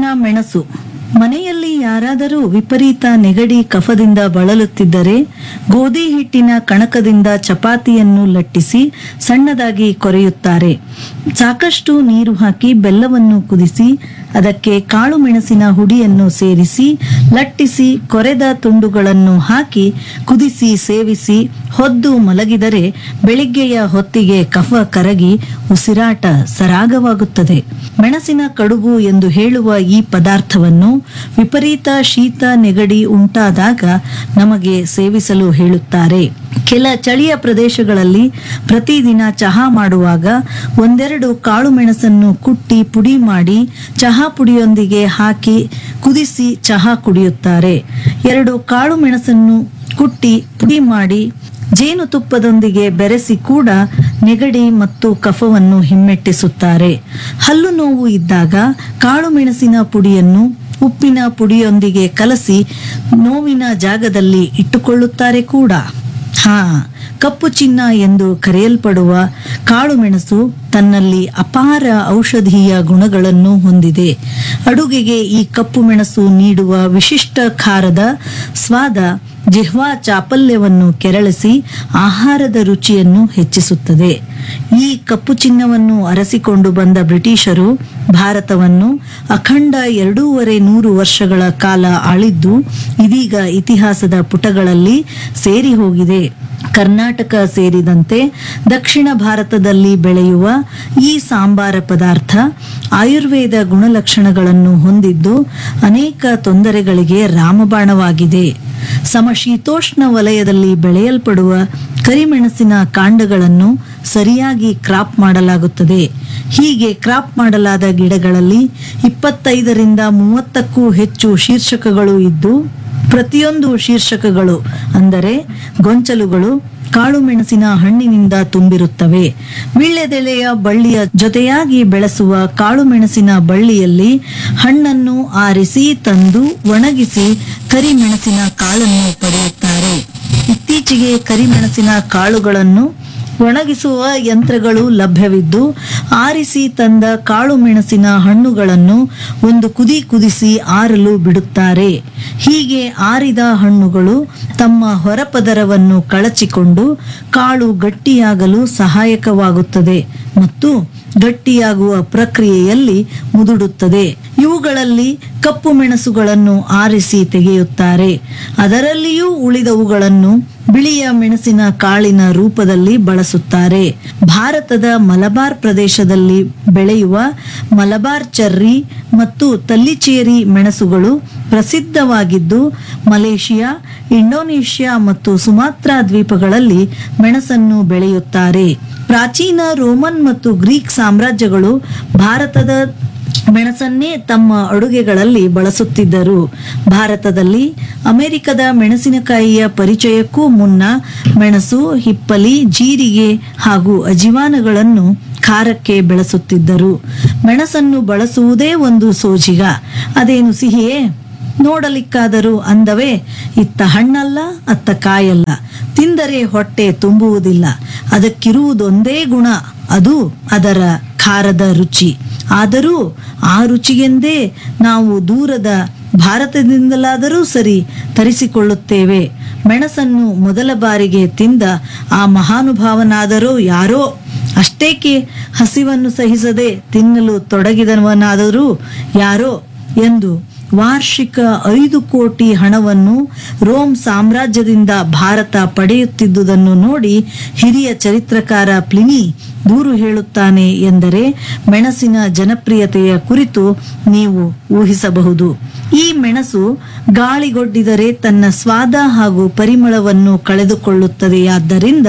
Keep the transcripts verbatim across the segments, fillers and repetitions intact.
ಮೆಣಸಿನ ಮೆಣಸು. ಮನೆಯಲ್ಲಿ ಯಾರಾದರೂ ವಿಪರೀತ ನೆಗಡಿ ಕಫದಿಂದ ಬಳಲುತ್ತಿದ್ದರೆ ಗೋಧಿ ಹಿಟ್ಟಿನ ಕಣಕದಿಂದ ಚಪಾತಿಯನ್ನು ಲಟ್ಟಿಸಿ ಸಣ್ಣದಾಗಿ ಕೊರೆಯುತ್ತಾರೆ. ಸಾಕಷ್ಟು ನೀರು ಹಾಕಿ ಬೆಲ್ಲವನ್ನು ಕುದಿಸಿ ಅದಕ್ಕೆ ಕಾಳು ಮೆಣಸಿನ ಹುಡಿಯನ್ನು ಸೇರಿಸಿ ಲಟ್ಟಿಸಿ ಕೊರೆದ ತುಂಡುಗಳನ್ನು ಹಾಕಿ ಕುದಿಸಿ ಸೇವಿಸಿ ಹೊದ್ದು ಮಲಗಿದರೆ ಬೆಳಿಗ್ಗೆಯ ಹೊತ್ತಿಗೆ ಕಫ ಕರಗಿ ಉಸಿರಾಟ ಸರಾಗವಾಗುತ್ತದೆ. ಮೆಣಸಿನ ಕಡುಬು ಎಂದು ಹೇಳುವ ಈ ಪದಾರ್ಥವನ್ನು ವಿಪರೀತ ಶೀತ ನೆಗಡಿ ಉಂಟಾದಾಗ ನಮಗೆ ಸೇವಿಸಲು ಹೇಳುತ್ತಾರೆ. ಕೆಲ ಚಳಿಯ ಪ್ರದೇಶಗಳಲ್ಲಿ ಪ್ರತಿದಿನ ಚಹಾ ಮಾಡುವಾಗ ಒಂದೆರಡು ಕಾಳು ಮೆಣಸನ್ನು ಕುಟ್ಟಿ ಪುಡಿ ಮಾಡಿ ಚಹಾ ಪುಡಿಯೊಂದಿಗೆ ಹಾಕಿ ಕುದಿಸಿ ಚಹಾ ಕುಡಿಯುತ್ತಾರೆ. ಎರಡು ಕಾಳು ಮೆಣಸನ್ನು ಕುಟ್ಟಿ ಪುಡಿ ಮಾಡಿ ಜೇನುತುಪ್ಪದೊಂದಿಗೆ ಬೆರೆಸಿ ಕೂಡ ನೆಗಡಿ ಮತ್ತು ಕಫವನ್ನು ಹಿಮ್ಮೆಟ್ಟಿಸುತ್ತಾರೆ. ಹಲ್ಲು ನೋವು ಇದ್ದಾಗ ಕಾಳು ಮೆಣಸಿನ ಪುಡಿಯನ್ನು ಉಪ್ಪಿನ ಪುಡಿಯೊಂದಿಗೆ ಕಲಸಿ ನೋವಿನ ಜಾಗದಲ್ಲಿ ಇಟ್ಟುಕೊಳ್ಳುತ್ತಾರೆ ಕೂಡ. ಹಾ, ಕಪ್ಪು ಚಿನ್ನ ಎಂದು ಕರೆಯಲ್ಪಡುವ ಕಾಳುಮೆಣಸು ತನ್ನಲ್ಲಿ ಅಪಾರ ಔಷಧೀಯ ಗುಣಗಳನ್ನು ಹೊಂದಿದೆ. ಅಡುಗೆಗೆ ಈ ಕಪ್ಪು ಮೆಣಸು ನೀಡುವ ವಿಶಿಷ್ಟ ಖಾರದ ಸ್ವಾದ ಜಿಹ್ವಾ ಚಾಪಲ್ಯವನ್ನು ಕೆರಳಿಸಿ ಆಹಾರದ ರುಚಿಯನ್ನು ಹೆಚ್ಚಿಸುತ್ತದೆ. ಈ ಕಪ್ಪು ಚಿನ್ನವನ್ನು ಅರಸಿಕೊಂಡು ಬಂದ ಬ್ರಿಟಿಷರು ಭಾರತವನ್ನು ಅಖಂಡ ಎರಡೂವರೆ ನೂರು ವರ್ಷಗಳ ಕಾಲ ಆಳಿದ್ದು ಇದೀಗ ಇತಿಹಾಸದ ಪುಟಗಳಲ್ಲಿ ಸೇರಿ ಹೋಗಿದೆ. ಕರ್ನಾಟಕ ಸೇರಿದಂತೆ ದಕ್ಷಿಣ ಭಾರತದಲ್ಲಿ ಬೆಳೆಯುವ ಈ ಸಾಂಬಾರ ಪದಾರ್ಥ ಆಯುರ್ವೇದ ಗುಣಲಕ್ಷಣಗಳನ್ನು ಹೊಂದಿದ್ದು ಅನೇಕ ತೊಂದರೆಗಳಿಗೆ ರಾಮಬಾಣವಾಗಿದೆ. ಸಮಶೀತೋಷ್ಣ ವಲಯದಲ್ಲಿ ಬೆಳೆಯಲ್ಪಡುವ ಕರಿಮೆಣಸಿನ ಕಾಂಡಗಳನ್ನು ಸರಿಯಾಗಿ ಕ್ರಾಪ್ ಮಾಡಲಾಗುತ್ತದೆ. ಹೀಗೆ ಕ್ರಾಪ್ ಮಾಡಲಾದ ಗಿಡಗಳಲ್ಲಿ ಇಪ್ಪತ್ತೈದರಿಂದ ಮೂವತ್ತಕ್ಕೂ ಹೆಚ್ಚು ಶೀರ್ಷಕಗಳು ಇದ್ದು ಪ್ರತಿಯೊಂದು ಶೀರ್ಷಕಗಳು ಅಂದರೆ ಗೊಂಚಲುಗಳು ಕಾಳು ಮೆಣಸಿನ ಹಣ್ಣಿನಿಂದ ತುಂಬಿರುತ್ತವೆ. ವೀಳ್ಯದೆಲೆಯ ಬಳ್ಳಿಯ ಜೊತೆಯಾಗಿ ಬೆಳೆಸುವ ಕಾಳು ಮೆಣಸಿನ ಬಳ್ಳಿಯಲ್ಲಿ ಹಣ್ಣನ್ನು ಆರಿಸಿ ತಂದು ಒಣಗಿಸಿ ಕರಿಮೆಣಸಿನ ಕಾಳನ್ನು ಪಡೆಯುತ್ತಾರೆ. ಇತ್ತೀಚೆಗೆ ಕರಿಮೆಣಸಿನ ಕಾಳುಗಳನ್ನು ಒಣಗಿಸುವ ಯಂತ್ರಗಳು ಲಭ್ಯವಿದ್ದು ಆರಿಸಿ ತಂದ ಕಾಳು ಮೆಣಸಿನ ಹಣ್ಣುಗಳನ್ನು ಒಂದು ಕುದಿ ಕುದಿಸಿ ಆರಲು ಬಿಡುತ್ತಾರೆ. ಹೀಗೆ ಆರಿದ ಹಣ್ಣುಗಳು ತಮ್ಮ ಹೊರಪದರವನ್ನು ಕಳಚಿಕೊಂಡು ಕಾಳು ಗಟ್ಟಿಯಾಗಲು ಸಹಾಯಕವಾಗುತ್ತದೆ ಮತ್ತು ಗಟ್ಟಿಯಾಗುವ ಪ್ರಕ್ರಿಯೆಯಲ್ಲಿ ಮುದುಡುತ್ತದೆ. ಇವುಗಳಲ್ಲಿ ಕಪ್ಪು ಮೆಣಸುಗಳನ್ನು ಆರಿಸಿ ತೆಗೆಯುತ್ತಾರೆ. ಅದರಲ್ಲಿಯೂ ಉಳಿದವುಗಳನ್ನು ಬಿಳಿಯ ಮೆಣಸಿನ ಕಾಳಿನ ರೂಪದಲ್ಲಿ ಬಳಸುತ್ತಾರೆ. ಭಾರತದ ಮಲಬಾರ್ ಪ್ರದೇಶದಲ್ಲಿ ಬೆಳೆಯುವ ಮಲಬಾರ್ ಚೆರ್ರಿ ಮತ್ತು ತಲ್ಲಿಚೇರಿ ಮೆಣಸುಗಳು ಪ್ರಸಿದ್ಧವಾಗಿದ್ದು ಮಲೇಷಿಯಾ, ಇಂಡೋನೇಷ್ಯಾ ಮತ್ತು ಸುಮಾತ್ರಾ ದ್ವೀಪಗಳಲ್ಲಿ ಮೆಣಸನ್ನು ಬೆಳೆಯುತ್ತಾರೆ. ಪ್ರಾಚೀನ ರೋಮನ್ ಮತ್ತು ಗ್ರೀಕ್ ಸಾಮ್ರಾಜ್ಯಗಳು ಭಾರತದ ಮೆಣಸನ್ನೇ ತಮ್ಮ ಅಡುಗೆಗಳಲ್ಲಿ ಬಳಸುತ್ತಿದ್ದರು. ಭಾರತದಲ್ಲಿ ಅಮೆರಿಕದ ಮೆಣಸಿನಕಾಯಿಯ ಪರಿಚಯಕ್ಕೂ ಮುನ್ನ ಮೆಣಸು, ಹಿಪ್ಪಲಿ, ಜೀರಿಗೆ ಹಾಗೂ ಅಜಿವಾನಗಳನ್ನು ಖಾರಕ್ಕೆ ಬೆಳೆಸುತ್ತಿದ್ದರು. ಮೆಣಸನ್ನು ಬಳಸುವುದೇ ಒಂದು ಸೋಜಿಗ. ಅದೇನು ಸಿಹಿಯೇ? ನೋಡಲಿಕ್ಕಾದರೂ ಅಂದವೇ, ಇತ್ತ ಹಣ್ಣಲ್ಲ ಅತ್ತ ಕಾಯಲ್ಲ, ತಿಂದರೆ ಹೊಟ್ಟೆ ತುಂಬುವುದಿಲ್ಲ. ಅದಕ್ಕಿರುವುದೊಂದೇ ಗುಣ, ಅದು ಅದರ ಖಾರದ ರುಚಿ. ಆದರೂ ಆ ರುಚಿಗೆಂದೇ ನಾವು ದೂರದ ಭಾರತದಿಂದಲಾದರೂ ಸರಿ ತರಿಸಿಕೊಳ್ಳುತ್ತೇವೆ. ಮೆಣಸನ್ನು ಮೊದಲ ಬಾರಿಗೆ ತಿಂದ ಆ ಮಹಾನುಭಾವನಾದರೋ ಯಾರೋ, ಅಷ್ಟೇಕೆ ಹಸಿವನ್ನು ಸಹಿಸದೆ ತಿನ್ನಲು ತೊಡಗಿದವನಾದರೂ ಯಾರೋ ಎಂದು ವಾರ್ಷಿಕ ಐದು ಕೋಟಿ ಹಣವನ್ನು ರೋಮ್ ಸಾಮ್ರಾಜ್ಯದಿಂದ ಭಾರತ ಪಡೆಯುತ್ತಿದ್ದುದನ್ನು ನೋಡಿ ಹಿರಿಯ ಚರಿತ್ರಕಾರ ಪ್ಲಿನಿ ದೂರು ಹೇಳುತ್ತಾನೆ ಎಂದರೆ ಮೆಣಸಿನ ಜನಪ್ರಿಯತೆಯ ಕುರಿತು ನೀವು ಊಹಿಸಬಹುದು. ಈ ಮೆಣಸು ಗಾಳಿಗೊಡ್ಡಿದರೆ ತನ್ನ ಸ್ವಾದ ಹಾಗೂ ಪರಿಮಳವನ್ನು ಕಳೆದುಕೊಳ್ಳುತ್ತದೆಯಾದ್ದರಿಂದ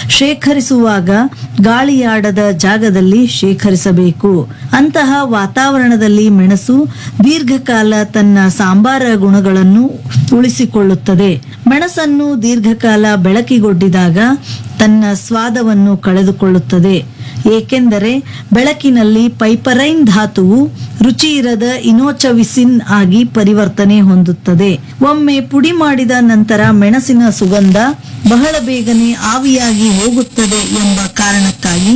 ಶೇಖರಿಸುವಾಗ ಗಾಳಿಯಾಡದ ಜಾಗದಲ್ಲಿ ಶೇಖರಿಸಬೇಕು. ಅಂತಹ ವಾತಾವರಣದಲ್ಲಿ ಮೆಣಸು ದೀರ್ಘಕಾಲ ತನ್ನ ಸಾಂಬಾರ ಗುಣಗಳನ್ನು ಉಳಿಸಿಕೊಳ್ಳುತ್ತದೆ. ಮೆಣಸನ್ನು ದೀರ್ಘಕಾಲ ಬೆಳಕಿಗೊಡ್ಡಿದಾಗ ತನ್ನ ಸ್ವಾದವನ್ನು ಕಳೆದುಕೊಳ್ಳುತ್ತದೆ. ಏಕೆಂದರೆ ಬೆಳಕಿನಲ್ಲಿ ಪೈಪರೈನ್ ಧಾತುವು ರುಚಿಯಿರದ ಇನೋಚವಿಸಿನ್ ಆಗಿ ಪರಿವರ್ತನೆ ಹೊಂದುತ್ತದೆ. ಒಮ್ಮೆ ಪುಡಿ ಮಾಡಿದ ನಂತರ ಮೆಣಸಿನ ಸುಗಂಧ ಬಹಳ ಬೇಗನೆ ಆವಿಯಾಗಿ ಹೋಗುತ್ತದೆ ಎಂಬ ಕಾರಣಕ್ಕಾಗಿ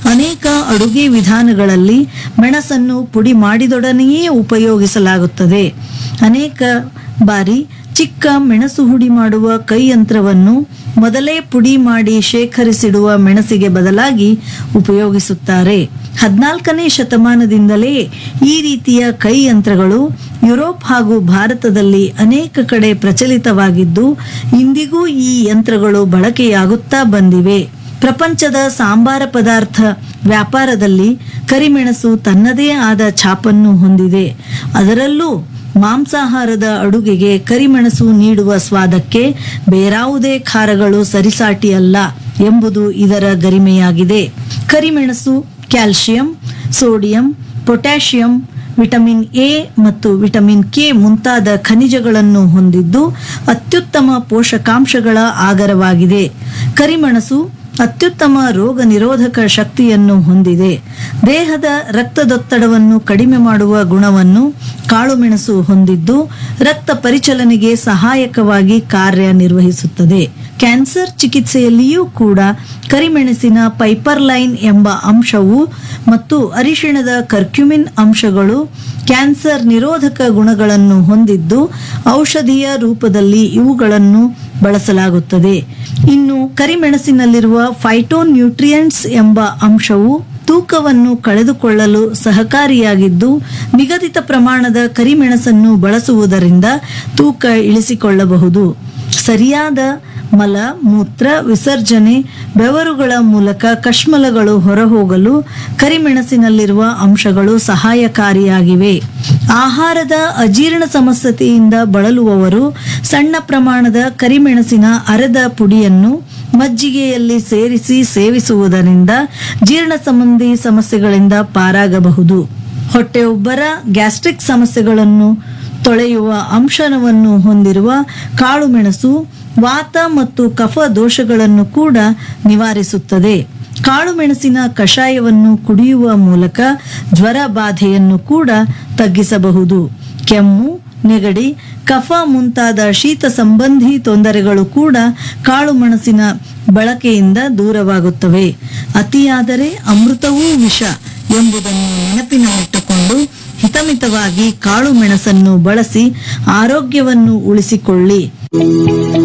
ಅನೇಕ ಅಡುಗೆ ವಿಧಾನಗಳಲ್ಲಿ ಮೆಣಸನ್ನು ಪುಡಿ ಮಾಡಿದೊಡನೆಯೇ ಉಪಯೋಗಿಸಲಾಗುತ್ತದೆ. ಅನೇಕ ಬಾರಿ ಚಿಕ್ಕ ಮೆಣಸು ಹುಡಿ ಮಾಡುವ ಕೈಯಂತ್ರವನ್ನು ಮೊದಲೇ ಪುಡಿ ಮಾಡಿ ಶೇಖರಿಸಿಡುವ ಮೆಣಸಿಗೆ ಬದಲಾಗಿ ಉಪಯೋಗಿಸುತ್ತಾರೆ. ಹದಿನಾಲ್ಕನೇ ಶತಮಾನದಿಂದಲೇ ಈ ರೀತಿಯ ಕೈಯಂತ್ರಗಳು ಯುರೋಪ್ ಹಾಗೂ ಭಾರತದಲ್ಲಿ ಅನೇಕ ಕಡೆ ಪ್ರಚಲಿತವಾಗಿದ್ದು ಇಂದಿಗೂ ಈ ಯಂತ್ರಗಳು ಬಳಕೆಯಾಗುತ್ತಾ ಬಂದಿವೆ. ಪ್ರಪಂಚದ ಸಾಂಬಾರ ಪದಾರ್ಥ ವ್ಯಾಪಾರದಲ್ಲಿ ಕರಿಮೆಣಸು ತನ್ನದೇ ಆದ ಛಾಪನ್ನು ಹೊಂದಿದೆ. ಅದರಲ್ಲೂ ಮಾಂಸಾಹಾರದ ಅಡುಗೆಗೆ ಕರಿಮೆಣಸು ನೀಡುವ ಸ್ವಾದಕ್ಕೆ ಬೇರಾವುದೇ ಖಾರಗಳು ಸರಿಸಾಟಿಯಲ್ಲ ಎಂಬುದು ಇದರ ಗರಿಮೆಯಾಗಿದೆ. ಕರಿಮೆಣಸು calcium, sodium, potassium, vitamin A ಮತ್ತು ವಿಟಮಿನ್ ಕೆ ಮುಂತಾದ ಖನಿಜಗಳನ್ನು ಹೊಂದಿದ್ದು ಅತ್ಯುತ್ತಮ ಪೋಷಕಾಂಶಗಳ ಆಗರವಾಗಿದೆ. ಕರಿಮೆಣಸು ಅತ್ಯುತ್ತಮ ರೋಗ ನಿರೋಧಕ ಶಕ್ತಿಯನ್ನು ಹೊಂದಿದೆ. ದೇಹದ ರಕ್ತದೊತ್ತಡವನ್ನು ಕಡಿಮೆ ಮಾಡುವ ಗುಣವನ್ನು ಕಾಳುಮೆಣಸು ಹೊಂದಿದ್ದು ರಕ್ತ ಪರಿಚಲನೆಗೆ ಸಹಾಯಕವಾಗಿ ಕಾರ್ಯನಿರ್ವಹಿಸುತ್ತದೆ. ಕ್ಯಾನ್ಸರ್ ಚಿಕಿತ್ಸೆಯಲ್ಲಿಯೂ ಕೂಡ ಕರಿಮೆಣಸಿನ ಪೈಪರ್ಲೈನ್ ಎಂಬ ಅಂಶವು ಮತ್ತು ಅರಿಶಿಣದ ಕರ್ಕ್ಯುಮಿನ್ ಅಂಶಗಳು ಕ್ಯಾನ್ಸರ್ ನಿರೋಧಕ ಗುಣಗಳನ್ನು ಹೊಂದಿದ್ದು ಔಷಧಿಯ ರೂಪದಲ್ಲಿ ಇವುಗಳನ್ನು ಬಳಸಲಾಗುತ್ತದೆ. ಇನ್ನು ಕರಿಮೆಣಸಿನಲ್ಲಿರುವ ಫೈಟೋನ್ಯೂಟ್ರಿಯೆಂಟ್ಸ್ ಎಂಬ ಅಂಶವು ತೂಕವನ್ನು ಕಳೆದುಕೊಳ್ಳಲು ಸಹಕಾರಿಯಾಗಿದ್ದು ನಿಗದಿತ ಪ್ರಮಾಣದ ಕರಿಮೆಣಸನ್ನು ಬಳಸುವುದರಿಂದ ತೂಕ ಇಳಿಸಿಕೊಳ್ಳಬಹುದು. ಸರಿಯಾದ ಮಲ ಮೂತ್ರ ವಿಸರ್ಜನೆ ಬೆವರುಗಳ ಮೂಲಕ ಕಶ್ಮಲಗಳು ಹೊರಹೋಗಲು ಕರಿಮೆಣಸಿನಲ್ಲಿರುವ ಅಂಶಗಳು ಸಹಾಯಕಾರಿಯಾಗಿವೆ. ಆಹಾರದ ಅಜೀರ್ಣ ಸಮಸ್ಯೆಯಿಂದ ಬಳಲುವವರು ಸಣ್ಣ ಪ್ರಮಾಣದ ಕರಿಮೆಣಸಿನ ಅರೆದ ಪುಡಿಯನ್ನು ಮಜ್ಜಿಗೆಯಲ್ಲಿ ಸೇರಿಸಿ ಸೇವಿಸುವುದರಿಂದ ಜೀರ್ಣ ಸಂಬಂಧಿ ಸಮಸ್ಯೆಗಳಿಂದ ಪಾರಾಗಬಹುದು. ಹೊಟ್ಟೆಯುಬ್ಬರ ಗ್ಯಾಸ್ಟ್ರಿಕ್ ಸಮಸ್ಯೆಗಳನ್ನು ತೊಳೆಯುವ ಅಂಶವನ್ನು ಹೊಂದಿರುವ ಕಾಳುಮೆಣಸು ವಾತ ಮತ್ತು ಕಫ ದೋಷಗಳನ್ನು ಕೂಡ ನಿವಾರಿಸುತ್ತದೆ. ಕಾಳುಮೆಣಸಿನ ಕಷಾಯವನ್ನು ಕುಡಿಯುವ ಮೂಲಕ ಜ್ವರ ಬಾಧೆಯನ್ನು ಕೂಡ ತಗ್ಗಿಸಬಹುದು. ಕೆಮ್ಮು, ನೆಗಡಿ, ಕಫ ಮುಂತಾದ ಶೀತ ಸಂಬಂಧಿ ತೊಂದರೆಗಳು ಕೂಡ ಕಾಳುಮೆಣಸಿನ ಬಳಕೆಯಿಂದ ದೂರವಾಗುತ್ತವೆ. ಅತಿಯಾದರೆ ಅಮೃತವೂ ವಿಷ ಎಂಬುದನ್ನು ನೆನಪಿನಲ್ಲಿಟ್ಟುಕೊಂಡು ಹಿತಮಿತವಾಗಿ ಕಾಳುಮೆಣಸನ್ನು ಬಳಸಿ ಆರೋಗ್ಯವನ್ನು ಉಳಿಸಿಕೊಳ್ಳಿ.